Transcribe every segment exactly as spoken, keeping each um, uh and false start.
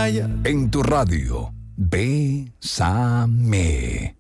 playa. En tu radio, Bésame.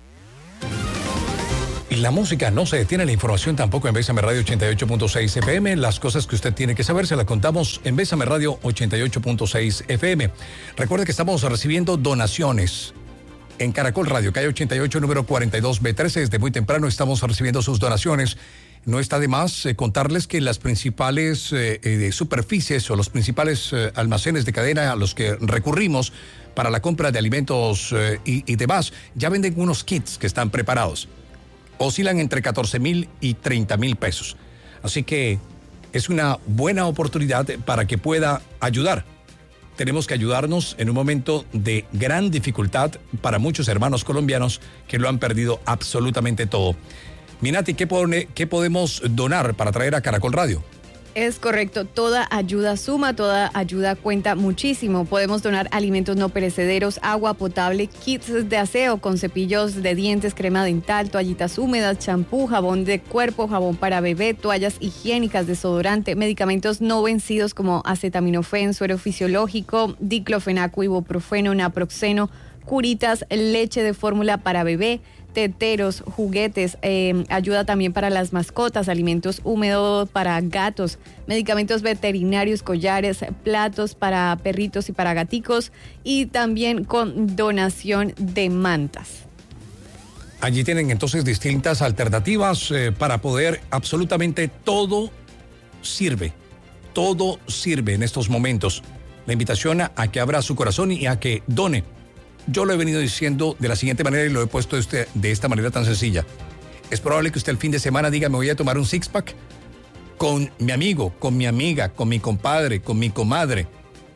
La música no se detiene, la información tampoco en Bésame Radio ochenta y ocho punto seis F M. Las cosas que usted tiene que saber se las contamos en Bésame Radio ochenta y ocho punto seis F M. Recuerde que estamos recibiendo donaciones en Caracol Radio, calle ochenta y ocho, número cuarenta y dos B trece. Desde muy temprano estamos recibiendo sus donaciones. No está de más eh, contarles que las principales eh, eh, superficies o los principales eh, almacenes de cadena a los que recurrimos para la compra de alimentos eh, y, y demás ya venden unos kits que están preparados. Oscilan entre catorce mil y treinta mil pesos. Así que es una buena oportunidad para que pueda ayudar. Tenemos que ayudarnos en un momento de gran dificultad para muchos hermanos colombianos que lo han perdido absolutamente todo. Minati, ¿qué, pone, ¿qué podemos donar para traer a Caracol Radio? Es correcto, toda ayuda suma, toda ayuda cuenta muchísimo. Podemos donar alimentos no perecederos, agua potable, kits de aseo con cepillos de dientes, crema dental, toallitas húmedas, champú, jabón de cuerpo, jabón para bebé, toallas higiénicas, desodorante, medicamentos no vencidos como acetaminofén, suero fisiológico, diclofenaco, ibuprofeno, naproxeno, curitas, leche de fórmula para bebé, teteros, juguetes, eh, ayuda también para las mascotas, alimentos húmedos para gatos, medicamentos veterinarios, collares, platos para perritos y para gaticos, y también con donación de mantas. Allí tienen entonces distintas alternativas eh, para poder, absolutamente todo sirve, todo sirve en estos momentos. La invitación a, a que abra su corazón y a que done. Yo lo he venido diciendo de la siguiente manera y lo he puesto este, de esta manera tan sencilla. Es probable que usted el fin de semana diga, me voy a tomar un six-pack con mi amigo, con mi amiga, con mi compadre, con mi comadre.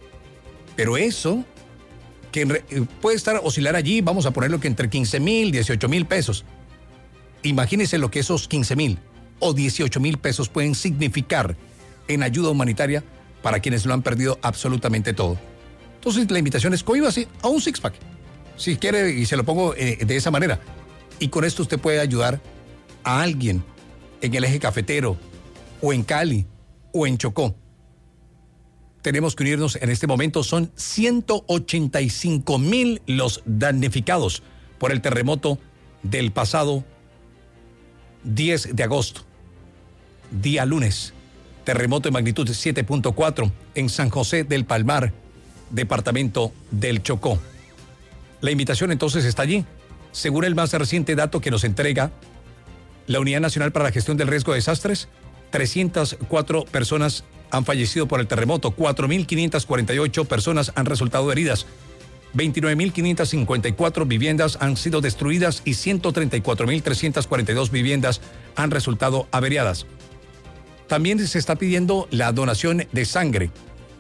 Pero eso, que re, puede estar, oscilar allí, vamos a ponerlo que entre quince mil, dieciocho mil pesos. Imagínese lo que esos quince mil o dieciocho mil pesos pueden significar en ayuda humanitaria para quienes lo han perdido absolutamente todo. Entonces la invitación es, cohíbase a un six-pack. Si quiere, y se lo pongo eh, de esa manera. Y con esto usted puede ayudar a alguien en el eje cafetero, o en Cali, o en Chocó. Tenemos que unirnos en este momento. Son ciento ochenta y cinco mil los damnificados por el terremoto del pasado diez de agosto. Día lunes. Terremoto de magnitud siete punto cuatro en San José del Palmar, departamento del Chocó. La invitación entonces está allí. Según el más reciente dato que nos entrega la Unidad Nacional para la Gestión del Riesgo de Desastres, trescientas cuatro personas han fallecido por el terremoto, cuatro mil quinientas cuarenta y ocho personas han resultado heridas, veintinueve mil quinientas cincuenta y cuatro viviendas han sido destruidas y ciento treinta y cuatro mil trescientas cuarenta y dos viviendas han resultado averiadas. También se está pidiendo la donación de sangre.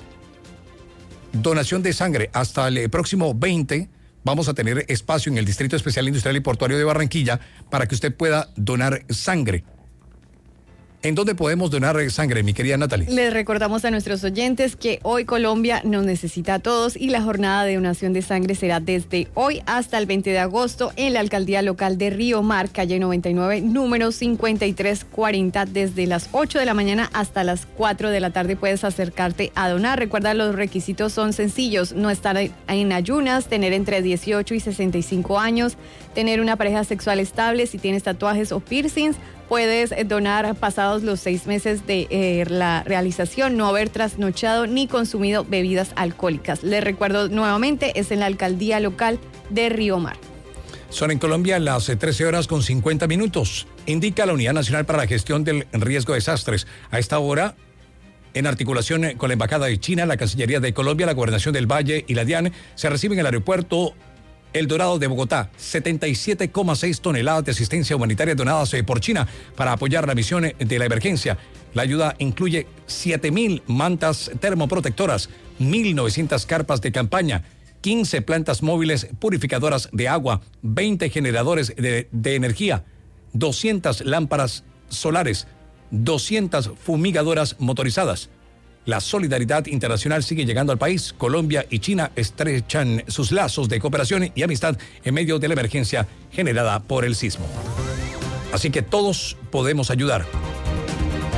Donación de sangre. Hasta el próximo veinte vamos a tener espacio en el Distrito Especial Industrial y Portuario de Barranquilla para que usted pueda donar sangre. ¿En dónde podemos donar sangre, mi querida Natalie? Les recordamos a nuestros oyentes que hoy Colombia nos necesita a todos y la jornada de donación de sangre será desde hoy hasta el veinte de agosto en la Alcaldía Local de Río Mar, calle noventa y nueve, número cincuenta y tres cuarenta, desde las ocho de la mañana hasta las cuatro de la tarde puedes acercarte a donar. Recuerda, los requisitos son sencillos: no estar en ayunas, tener entre dieciocho y sesenta y cinco años, tener una pareja sexual estable, si tienes tatuajes o piercings. Puedes donar pasados los seis meses de eh, la realización, no haber trasnochado ni consumido bebidas alcohólicas. Les recuerdo nuevamente, es en la Alcaldía Local de Río Mar. Son en Colombia las trece horas con cincuenta minutos. Indica la Unidad Nacional para la Gestión del Riesgo de Desastres. A esta hora, en articulación con la Embajada de China, la Cancillería de Colombia, la Gobernación del Valle y la DIAN, se reciben en el aeropuerto El Dorado de Bogotá setenta y siete coma seis toneladas de asistencia humanitaria donadas por China para apoyar la misión de la emergencia. La ayuda incluye siete mil mantas termoprotectoras, mil novecientas carpas de campaña, quince plantas móviles purificadoras de agua, veinte generadores de, de energía, doscientas lámparas solares, doscientas fumigadoras motorizadas. La solidaridad internacional sigue llegando al país. Colombia y China estrechan sus lazos de cooperación y amistad en medio de la emergencia generada por el sismo. Así que todos podemos ayudar.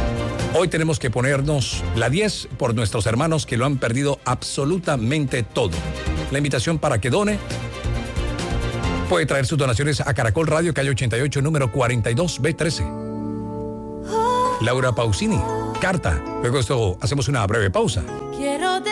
Hoy tenemos que ponernos la diez por nuestros hermanos que lo han perdido absolutamente todo. La invitación para que done. Puede traer sus donaciones a Caracol Radio, calle ochenta y ocho, número cuarenta y dos B trece. Laura Pausini, carta. Luego esto hacemos una breve pausa. Quiero